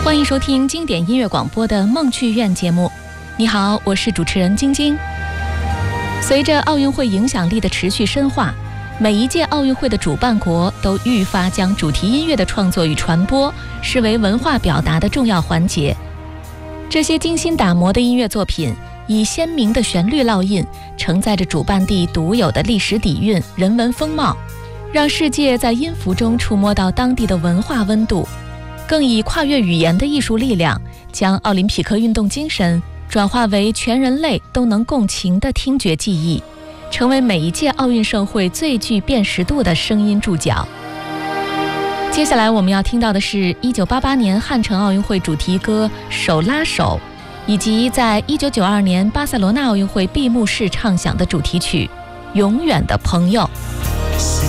欢迎收听经典音乐广播的梦剧院节目。你好，我是主持人晶晶。随着奥运会影响力的持续深化，每一届奥运会的主办国都愈发将主题音乐的创作与传播视为文化表达的重要环节。这些精心打磨的音乐作品以鲜明的旋律烙印，承载着主办地独有的历史底蕴、人文风貌，让世界在音符中触摸到当地的文化温度，更以跨越语言的艺术力量，将奥林匹克运动精神转化为全人类都能共情的听觉记忆，成为每一届奥运盛会最具辨识度的声音注脚。接下来我们要听到的是1988年汉城奥运会主题歌《手拉手》，以及在1992年巴塞罗那奥运会闭幕式唱响的主题曲《永远的朋友》。